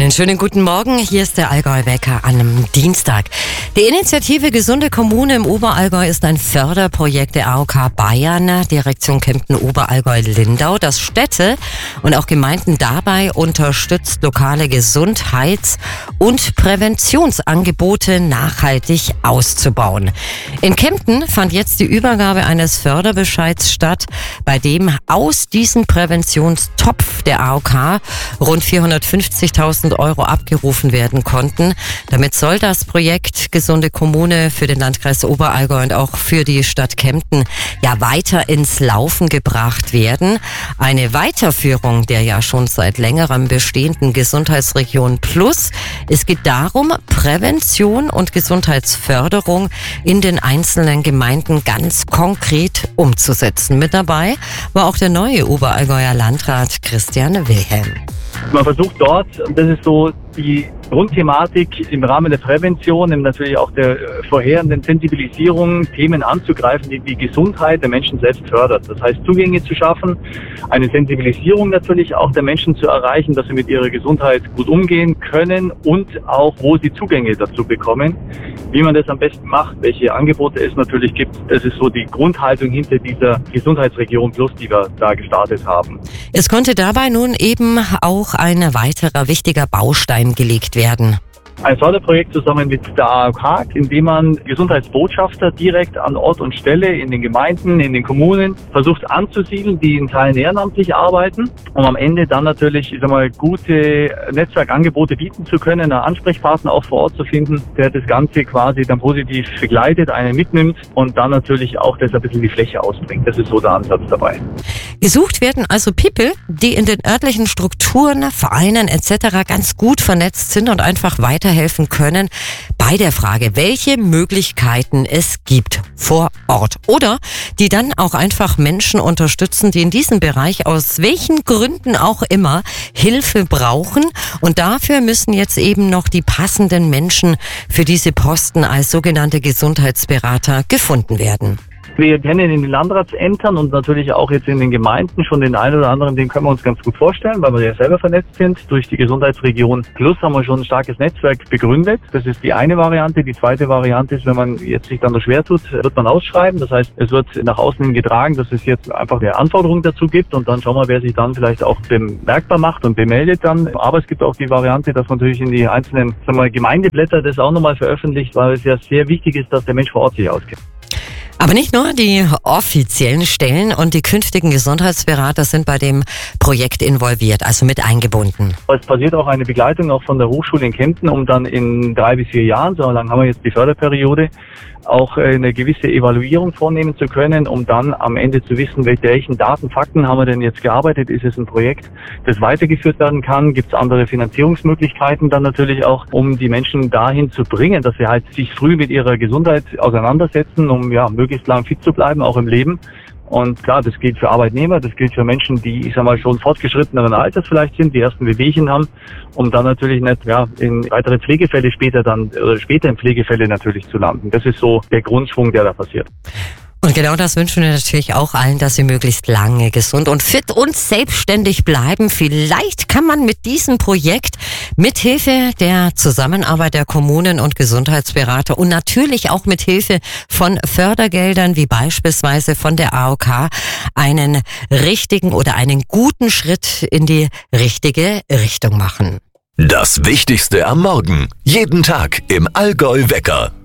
Einen schönen guten Morgen, hier ist der Allgäu-Wecker an einem Dienstag. Die Initiative Gesunde Kommune im Oberallgäu ist ein Förderprojekt der AOK Bayern, Direktion Kempten-Oberallgäu-Lindau, das Städte und auch Gemeinden dabei unterstützt, lokale Gesundheits- und Präventionsangebote nachhaltig auszubauen. In Kempten fand jetzt die Übergabe eines Förderbescheids statt, bei dem aus diesem Präventionstopf der AOK rund 450.000 Euro abgerufen werden konnten. Damit soll das Projekt Gesunde Kommune für den Landkreis Oberallgäu und auch für die Stadt Kempten ja weiter ins Laufen gebracht werden. Eine Weiterführung der ja schon seit längerem bestehenden Gesundheitsregion Plus. Es geht darum, Prävention und Gesundheitsförderung in den einzelnen Gemeinden ganz konkret umzusetzen. Mit dabei war auch der neue Oberallgäuer Landrat Christian Wilhelm. Man versucht dort, und das ist so die Grundthematik im Rahmen der Prävention, natürlich auch der vorherenden Sensibilisierung, Themen anzugreifen, die die Gesundheit der Menschen selbst fördert. Das heißt, Zugänge zu schaffen, eine Sensibilisierung natürlich auch der Menschen zu erreichen, dass sie mit ihrer Gesundheit gut umgehen können und auch, wo sie Zugänge dazu bekommen. Wie man das am besten macht, welche Angebote es natürlich gibt, das ist so die Grundhaltung hinter dieser Gesundheitsregion Plus, die wir da gestartet haben. Es konnte dabei nun eben auch ein weiterer wichtiger Baustein gelegt werden. Ein Förderprojekt zusammen mit der AOK, in dem man Gesundheitsbotschafter direkt an Ort und Stelle in den Gemeinden, in den Kommunen versucht anzusiedeln, die in Teilen ehrenamtlich arbeiten, um am Ende dann natürlich, gute Netzwerkangebote bieten zu können, einen Ansprechpartner auch vor Ort zu finden, der das Ganze quasi dann positiv begleitet, einen mitnimmt und dann natürlich auch das ein bisschen die Fläche ausbringt. Das ist so der Ansatz dabei. Gesucht werden also People, die in den örtlichen Strukturen, Vereinen etc. ganz gut vernetzt sind und einfach weiterhelfen können bei der Frage, welche Möglichkeiten es gibt vor Ort. Oder die dann auch einfach Menschen unterstützen, die in diesem Bereich aus welchen Gründen auch immer Hilfe brauchen. Und dafür müssen jetzt eben noch die passenden Menschen für diese Posten als sogenannte Gesundheitsberater gefunden werden. Wir kennen in den Landratsämtern und natürlich auch jetzt in den Gemeinden schon den einen oder anderen, den können wir uns ganz gut vorstellen, weil wir ja selber vernetzt sind. Durch die Gesundheitsregion Plus haben wir schon ein starkes Netzwerk begründet. Das ist die eine Variante. Die zweite Variante ist, wenn man jetzt sich dann noch schwer tut, wird man ausschreiben. Das heißt, es wird nach außen hin getragen, dass es jetzt einfach eine Anforderung dazu gibt und dann schauen wir, wer sich dann vielleicht auch bemerkbar macht und bemeldet dann. Aber es gibt auch die Variante, dass man natürlich in die einzelnen Gemeindeblätter das auch nochmal veröffentlicht, weil es ja sehr wichtig ist, dass der Mensch vor Ort sich auskennt. Aber nicht nur die offiziellen Stellen und die künftigen Gesundheitsberater sind bei dem Projekt involviert, also mit eingebunden. Es passiert auch eine Begleitung auch von der Hochschule in Kempten, um dann in 3 bis 4 Jahren, so lange haben wir jetzt die Förderperiode, auch eine gewisse Evaluierung vornehmen zu können, um dann am Ende zu wissen, mit welchen Daten, Fakten haben wir denn jetzt gearbeitet, ist es ein Projekt, das weitergeführt werden kann, gibt es andere Finanzierungsmöglichkeiten dann natürlich auch, um die Menschen dahin zu bringen, dass sie halt sich früh mit ihrer Gesundheit auseinandersetzen, um möglichst lang fit zu bleiben, auch im Leben. Und klar, das gilt für Arbeitnehmer, das gilt für Menschen, die, schon fortgeschritteneren Alters vielleicht sind, die ersten Wehwehchen haben, um dann natürlich nicht, in weitere Pflegefälle später in Pflegefälle natürlich zu landen. Das ist so der Grundschwung, der da passiert. Und genau das wünschen wir natürlich auch allen, dass sie möglichst lange gesund und fit und selbstständig bleiben. Vielleicht kann man mit diesem Projekt mithilfe der Zusammenarbeit der Kommunen und Gesundheitsberater und natürlich auch mit Hilfe von Fördergeldern wie beispielsweise von der AOK einen richtigen oder einen guten Schritt in die richtige Richtung machen. Das Wichtigste am Morgen. Jeden Tag im Allgäu-Wecker.